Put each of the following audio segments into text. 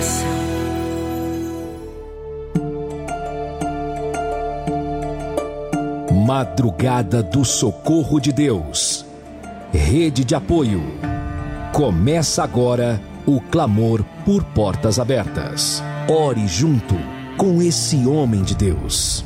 oração. Madrugada do Socorro de Deus. Rede de apoio. Começa agora o clamor por portas abertas. Ore junto com esse homem de Deus.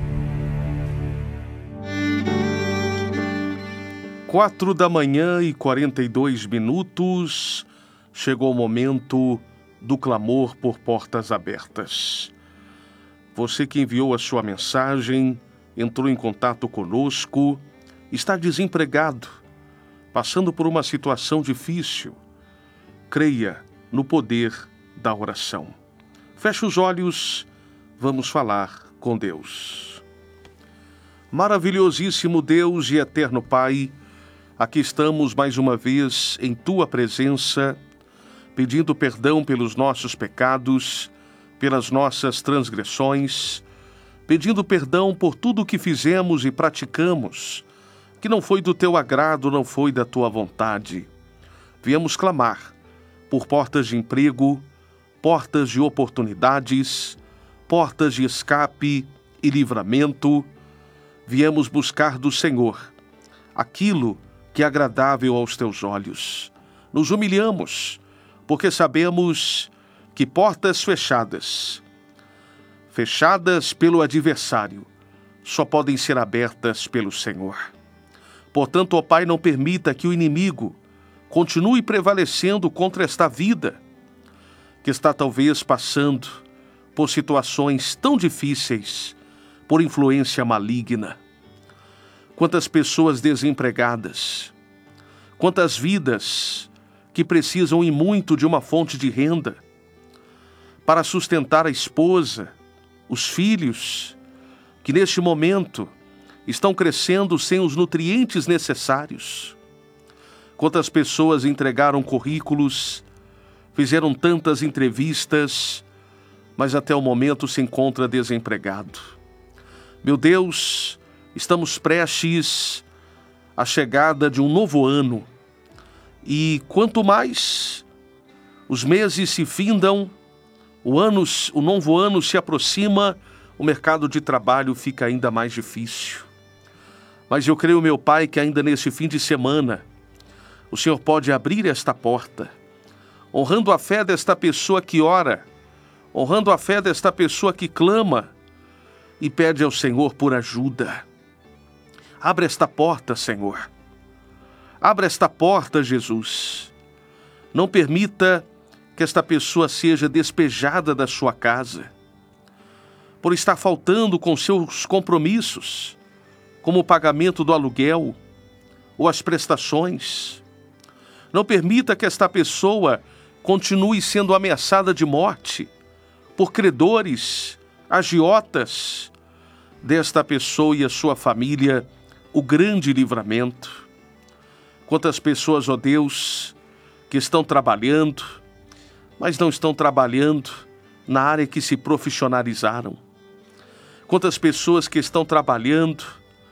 4h42. Chegou o momento do clamor por portas abertas. Você que enviou a sua mensagem, entrou em contato conosco, está desempregado, passando por uma situação difícil. Creia no poder da oração. Feche os olhos, vamos falar com Deus. Maravilhosíssimo Deus e eterno Pai, aqui estamos mais uma vez em Tua presença, pedindo perdão pelos nossos pecados, pelas nossas transgressões, pedindo perdão por tudo o que fizemos e praticamos, que não foi do Teu agrado, não foi da Tua vontade. Viemos clamar por portas de emprego, portas de oportunidades, portas de escape e livramento. Viemos buscar do Senhor aquilo que é agradável aos Teus olhos. Nos humilhamos, porque sabemos que portas fechadas pelo adversário, só podem ser abertas pelo Senhor. Portanto, ó Pai, não permita que o inimigo continue prevalecendo contra esta vida, que está talvez passando por situações tão difíceis, por influência maligna. Quantas pessoas desempregadas, quantas vidas que precisam e muito de uma fonte de renda para sustentar a esposa, os filhos, que neste momento estão crescendo sem os nutrientes necessários. Quantas pessoas entregaram currículos, fizeram tantas entrevistas, mas até o momento se encontra desempregado. Meu Deus, estamos prestes à chegada de um novo ano, e quanto mais os meses se findam, o novo ano se aproxima, o mercado de trabalho fica ainda mais difícil. Mas eu creio, meu Pai, que ainda neste fim de semana, o Senhor pode abrir esta porta, honrando a fé desta pessoa que ora, honrando a fé desta pessoa que clama e pede ao Senhor por ajuda. Abre esta porta, Senhor. Abra esta porta, Jesus. Não permita que esta pessoa seja despejada da sua casa, por estar faltando com seus compromissos, como o pagamento do aluguel ou as prestações. Não permita que esta pessoa continue sendo ameaçada de morte por credores, agiotas. Desta pessoa e a sua família, o grande livramento. Quantas pessoas, ó Deus, que estão trabalhando, mas não estão trabalhando na área que se profissionalizaram. Quantas pessoas que estão trabalhando,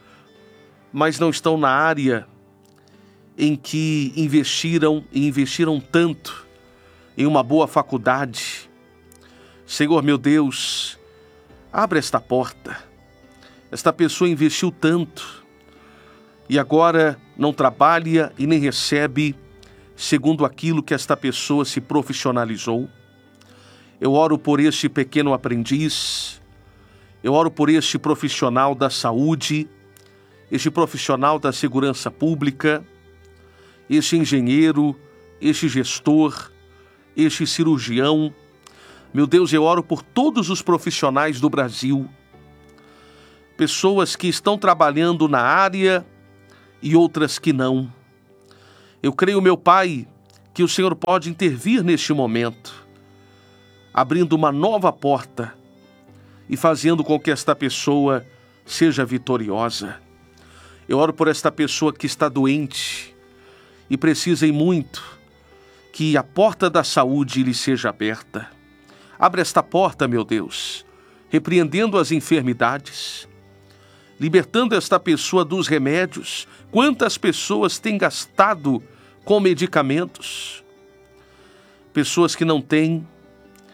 mas não estão na área em que investiram tanto em uma boa faculdade. Senhor, meu Deus, abre esta porta. Esta pessoa investiu tanto e agora não trabalha e nem recebe segundo aquilo que esta pessoa se profissionalizou. Eu oro por este pequeno aprendiz, eu oro por este profissional da saúde, este profissional da segurança pública, este engenheiro, este gestor, este cirurgião. Meu Deus, eu oro por todos os profissionais do Brasil, pessoas que estão trabalhando na área e outras que não. Eu creio, meu Pai, que o Senhor pode intervir neste momento, abrindo uma nova porta e fazendo com que esta pessoa seja vitoriosa. Eu oro por esta pessoa que está doente e precisa muito que a porta da saúde lhe seja aberta. Abre esta porta, meu Deus, repreendendo as enfermidades, libertando esta pessoa dos remédios. Quantas pessoas têm gastado com medicamentos? Pessoas que não têm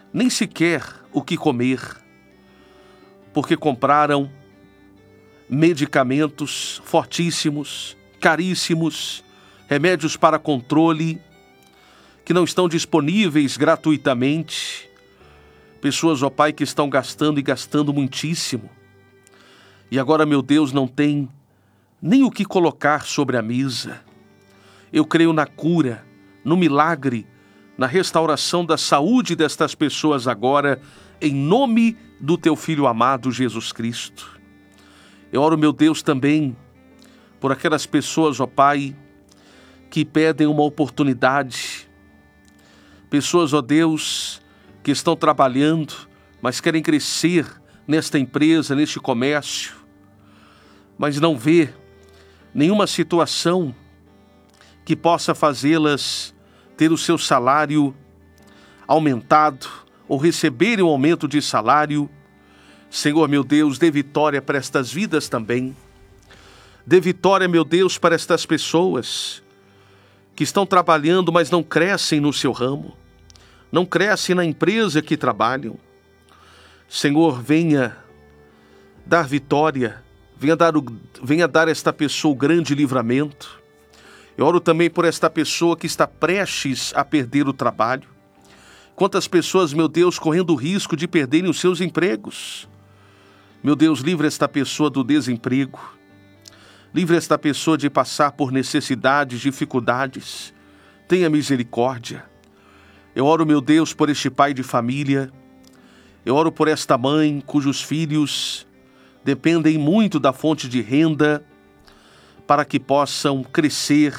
nem sequer o que comer, porque compraram medicamentos fortíssimos, caríssimos, remédios para controle, que não estão disponíveis gratuitamente. Pessoas, ó Pai, que estão gastando e gastando muitíssimo. E agora, meu Deus, não tem nem o que colocar sobre a mesa. Eu creio na cura, no milagre, na restauração da saúde destas pessoas agora, em nome do Teu Filho amado, Jesus Cristo. Eu oro, meu Deus, também por aquelas pessoas, ó Pai, que pedem uma oportunidade. Pessoas, ó Deus, que estão trabalhando, mas querem crescer nesta empresa, neste comércio, mas não vê nenhuma situação que possa fazê-las ter o seu salário aumentado ou receberem um aumento de salário. Senhor, meu Deus, dê vitória para estas vidas também. Dê vitória, meu Deus, para estas pessoas que estão trabalhando, mas não crescem no seu ramo, não crescem na empresa que trabalham. Senhor, venha dar vitória, venha dar a esta pessoa o grande livramento. Eu oro também por esta pessoa que está prestes a perder o trabalho. Quantas pessoas, meu Deus, correndo o risco de perderem os seus empregos. Meu Deus, livre esta pessoa do desemprego. Livre esta pessoa de passar por necessidades, dificuldades. Tenha misericórdia. Eu oro, meu Deus, por este pai de família. Eu oro por esta mãe cujos filhos dependem muito da fonte de renda para que possam crescer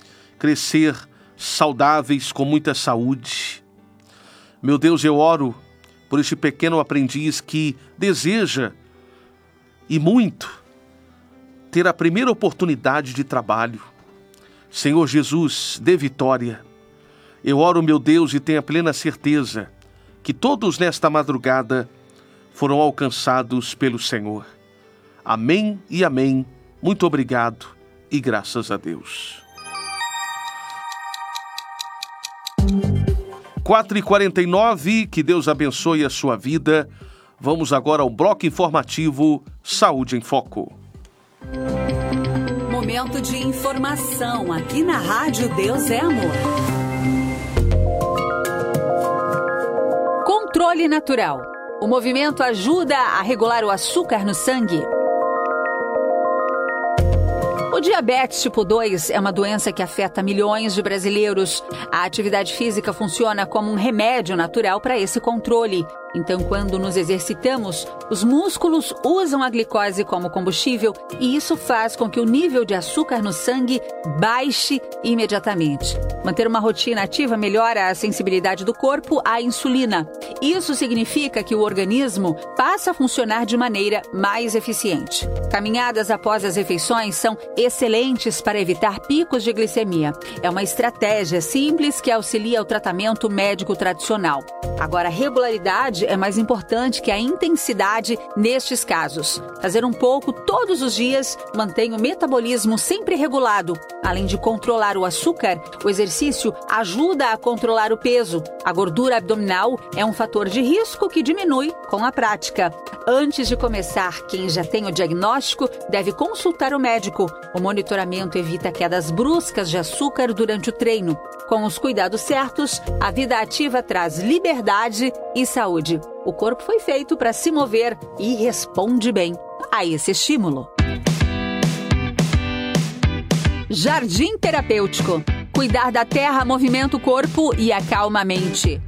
saudáveis, com muita saúde. Meu Deus, eu oro por este pequeno aprendiz que deseja e muito ter a primeira oportunidade de trabalho. Senhor Jesus, dê vitória. Eu oro, meu Deus, e tenha plena certeza que todos nesta madrugada foram alcançados pelo Senhor. Amém e amém. Muito obrigado e graças a Deus. 4h49, que Deus abençoe a sua vida. Vamos agora ao bloco informativo Saúde em Foco. Momento de informação aqui na Rádio Deus é Amor. Controle natural. O movimento ajuda a regular o açúcar no sangue. O diabetes tipo 2 é uma doença que afeta milhões de brasileiros. A atividade física funciona como um remédio natural para esse controle. Então, quando nos exercitamos, os músculos usam a glicose como combustível e isso faz com que o nível de açúcar no sangue baixe imediatamente. Manter uma rotina ativa melhora a sensibilidade do corpo à insulina. Isso significa que o organismo passa a funcionar de maneira mais eficiente. Caminhadas após as refeições são excelentes para evitar picos de glicemia. É uma estratégia simples que auxilia o tratamento médico tradicional. Agora, a regularidade é mais importante que a intensidade nestes casos. Fazer um pouco todos os dias mantém o metabolismo sempre regulado. Além de controlar o açúcar, o exercício ajuda a controlar o peso. A gordura abdominal é um fator de risco que diminui com a prática. Antes de começar, quem já tem o diagnóstico deve consultar o médico. O monitoramento evita quedas bruscas de açúcar durante o treino. Com os cuidados certos, a vida ativa traz liberdade e saúde. O corpo foi feito para se mover e responde bem a esse estímulo. Jardim terapêutico. Cuidar da terra movimenta o corpo e acalma a mente.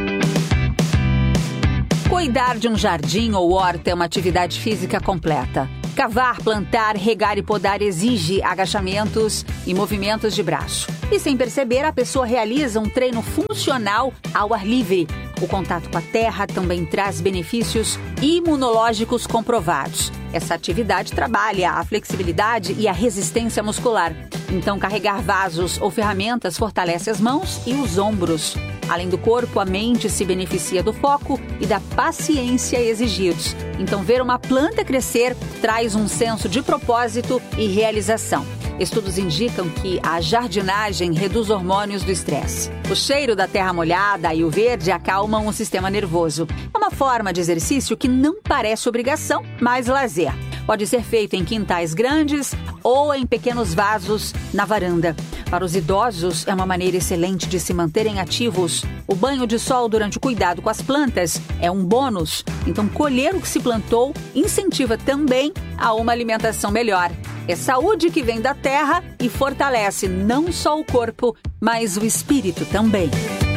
Cuidar de um jardim ou horta é uma atividade física completa. Cavar, plantar, regar e podar exige agachamentos e movimentos de braço. E sem perceber, a pessoa realiza um treino funcional ao ar livre. O contato com a terra também traz benefícios imunológicos comprovados. Essa atividade trabalha a flexibilidade e a resistência muscular. Então, carregar vasos ou ferramentas fortalece as mãos e os ombros. Além do corpo, a mente se beneficia do foco e da paciência exigidos. Então, ver uma planta crescer traz um senso de propósito e realização. Estudos indicam que a jardinagem reduz hormônios do estresse. O cheiro da terra molhada e o verde acalmam o sistema nervoso. É uma forma de exercício que não parece obrigação, mas lazer. Pode ser feito em quintais grandes ou em pequenos vasos na varanda. Para os idosos, é uma maneira excelente de se manterem ativos. O banho de sol durante o cuidado com as plantas é um bônus. Então, colher o que se plantou incentiva também a uma alimentação melhor. É saúde que vem da terra e fortalece não só o corpo, mas o espírito também.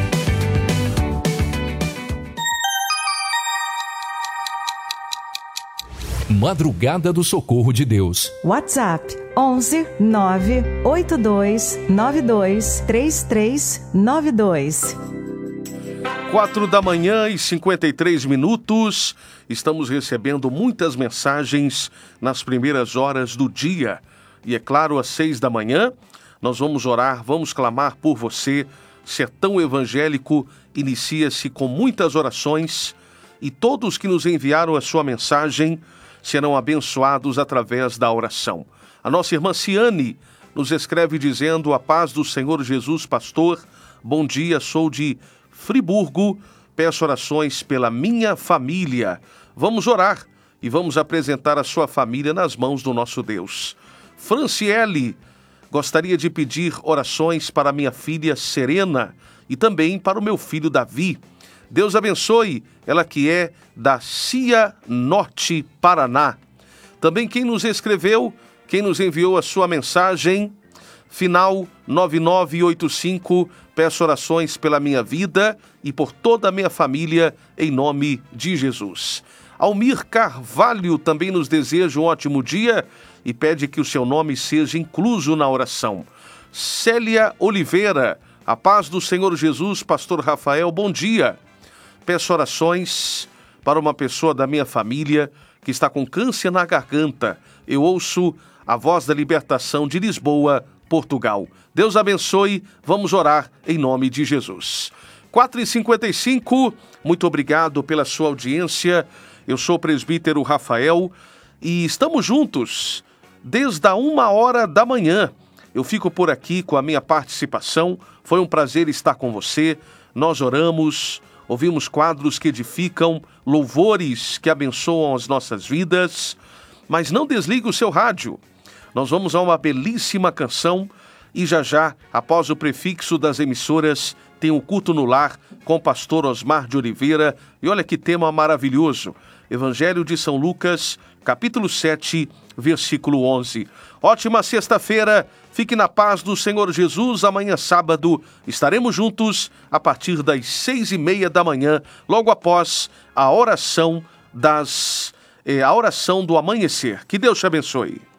Madrugada do Socorro de Deus. WhatsApp 11 982 92 3392. 4h53. Estamos recebendo muitas mensagens nas primeiras horas do dia. E é claro, às 6h, nós vamos orar, vamos clamar por você. Sertão Evangélico inicia-se com muitas orações e todos que nos enviaram a sua mensagem serão abençoados através da oração. A nossa irmã Ciane nos escreve dizendo: a paz do Senhor Jesus, pastor. Bom dia, sou de Friburgo, peço orações pela minha família. Vamos orar e vamos apresentar a sua família nas mãos do nosso Deus. Franciele, gostaria de pedir orações para minha filha Serena e também para o meu filho Davi. Deus abençoe, ela que é da Cianorte, Paraná. Também quem nos escreveu, quem nos enviou a sua mensagem, final 9985, peço orações pela minha vida e por toda a minha família, em nome de Jesus. Almir Carvalho também nos deseja um ótimo dia e pede que o seu nome seja incluso na oração. Célia Oliveira, a paz do Senhor Jesus, pastor Rafael, bom dia. Peço orações para uma pessoa da minha família que está com câncer na garganta. Eu ouço a voz da libertação de Lisboa, Portugal. Deus abençoe, vamos orar em nome de Jesus. 4h55, muito obrigado pela sua audiência. Eu sou o presbítero Rafael e estamos juntos desde a 1h. Eu fico por aqui com a minha participação. Foi um prazer estar com você. Nós oramos, ouvimos quadros que edificam, louvores que abençoam as nossas vidas. Mas não desligue o seu rádio. Nós vamos a uma belíssima canção e já, após o prefixo das emissoras, tem o Culto no Lar com o pastor Osmar de Oliveira. E olha que tema maravilhoso. Evangelho de São Lucas, capítulo 7, versículo 11. Ótima sexta-feira, fique na paz do Senhor Jesus. Amanhã, sábado, estaremos juntos a partir das 6h30, logo após a oração do amanhecer. Que Deus te abençoe.